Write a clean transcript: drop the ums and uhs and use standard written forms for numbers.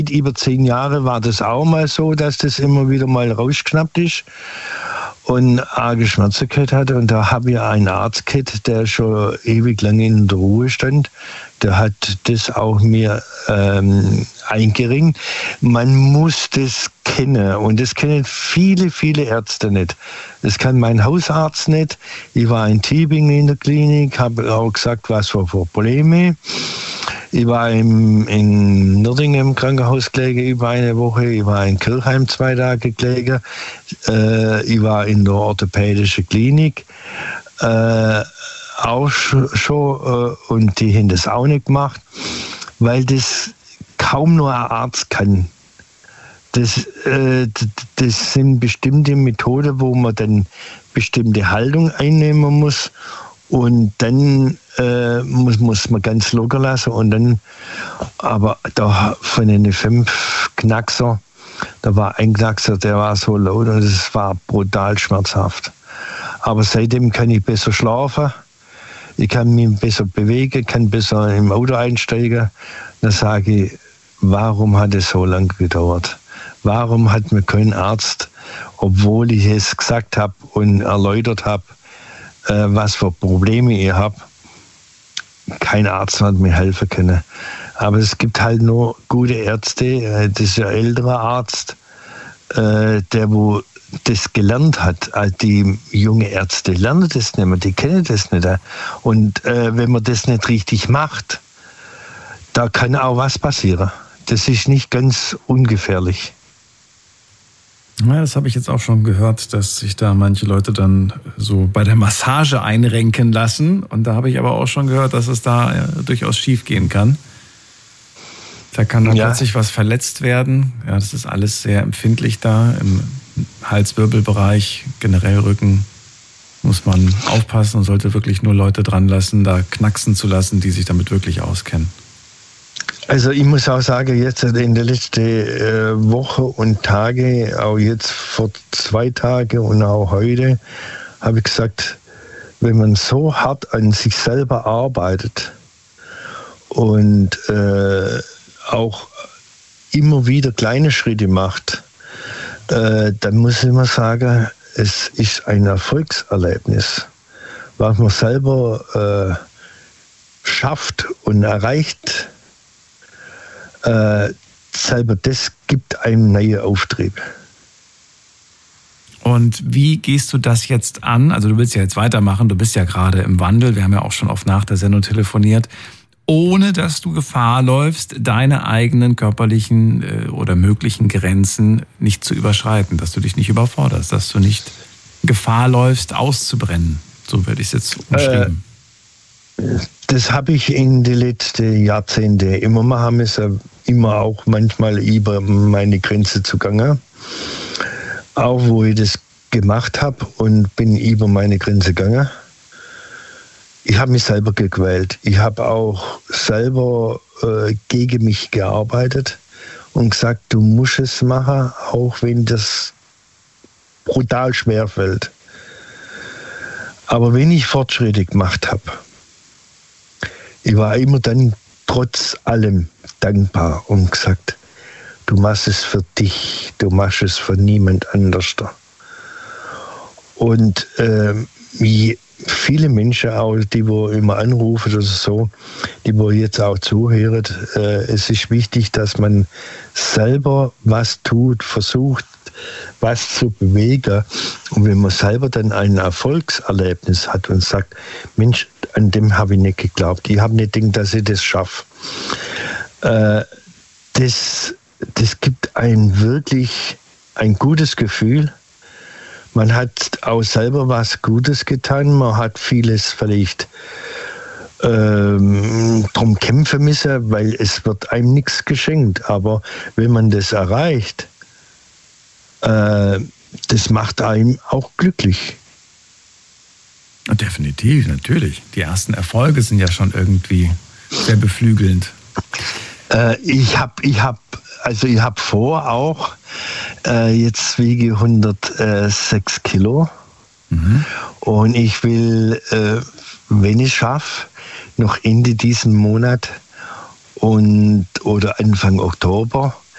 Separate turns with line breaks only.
über 10 Jahre war das auch mal so, dass das immer wieder mal rausgeschnappt ist und arge Schmerzen gehabt hat. Und da habe ich einen Arzt gehabt, der schon ewig lange in der Ruhe stand. Der hat das auch mir eingeringt. Man muss das kennen und das kennen viele, viele Ärzte nicht. Das kann mein Hausarzt nicht. Ich war in Tübingen in der Klinik, habe auch gesagt, was für Probleme. Ich war in Nördingen im Krankenhaus gelegen über eine Woche. Ich war in Kirchheim 2 Tage gelegen. Ich war in der orthopädischen Klinik. Auch schon. Und die haben das auch nicht gemacht, weil das kaum nur ein Arzt kann. Das sind bestimmte Methoden, wo man dann bestimmte Haltung einnehmen muss. Und dann muss man ganz locker lassen. Und dann, aber da von den 5 Knackser, da war ein Knackser, der war so laut und es war brutal schmerzhaft. Aber seitdem kann ich besser schlafen. Ich kann mich besser bewegen, kann besser im Auto einsteigen. Dann sage ich, warum hat es so lange gedauert? Warum hat mir kein Arzt, obwohl ich es gesagt habe und erläutert habe, was für Probleme ich habe, kein Arzt hat mir helfen können. Aber es gibt halt nur gute Ärzte. Das ist ein älterer Arzt, der wo das gelernt hat. Die junge Ärzte lernen das nicht mehr, die kennen das nicht. Und wenn man das nicht richtig macht, da kann auch was passieren. Das ist nicht ganz ungefährlich.
Ja, das habe ich jetzt auch schon gehört, dass sich da manche Leute dann so bei der Massage einrenken lassen. Und da habe ich aber auch schon gehört, dass es da durchaus schief gehen kann. Da kann dann plötzlich was verletzt werden. Ja, das ist alles sehr empfindlich da. Im Halswirbelbereich, generell Rücken, muss man aufpassen und sollte wirklich nur Leute dran lassen, da knacksen zu lassen, die sich damit wirklich auskennen.
Also ich muss auch sagen, jetzt in der letzten Woche und Tage, auch jetzt vor 2 Tagen und auch heute, habe ich gesagt, wenn man so hart an sich selber arbeitet und auch immer wieder kleine Schritte macht, dann muss ich mal sagen, es ist ein Erfolgserlebnis, was man selber schafft und erreicht. Selber, das gibt einem neuen Auftrieb.
Und wie gehst du das jetzt an? Also du willst ja jetzt weitermachen, du bist ja gerade im Wandel, wir haben ja auch schon oft nach der Sendung telefoniert, ohne dass du Gefahr läufst, deine eigenen körperlichen oder möglichen Grenzen nicht zu überschreiten, dass du dich nicht überforderst, dass du nicht Gefahr läufst, auszubrennen. So werde ich es jetzt umschrieben.
Das habe ich in den letzten Jahrzehnten immer machen müssen, immer auch manchmal über meine Grenze zugange. Auch wo ich das gemacht habe und bin über meine Grenze gegangen. Ich habe mich selber gequält. Ich habe auch selber gegen mich gearbeitet und gesagt, du musst es machen, auch wenn das brutal schwer fällt. Aber wenn ich Fortschritte gemacht habe, ich war immer dann trotz allem dankbar und gesagt, du machst es für dich, du machst es für niemand anders. Und viele Menschen auch, die wo immer anrufen oder so, die wo jetzt auch zuhören, es ist wichtig, dass man selber was tut, versucht, was zu bewegen. Und wenn man selber dann ein Erfolgserlebnis hat und sagt, Mensch, an dem habe ich nicht geglaubt, ich habe nicht gedacht, dass ich das schaffe. Das gibt einem wirklich ein gutes Gefühl. Man hat auch selber was Gutes getan, man hat vieles vielleicht drum kämpfen müssen, weil es wird einem nichts geschenkt. Aber wenn man das erreicht, das macht einem auch glücklich.
Definitiv, natürlich. Die ersten Erfolge sind ja schon irgendwie sehr beflügelnd.
Ich hab vor auch, jetzt wiege ich 106 Kilo. Mhm. Und ich will, wenn ich es schaffe, noch Ende diesen Monat oder Anfang Oktober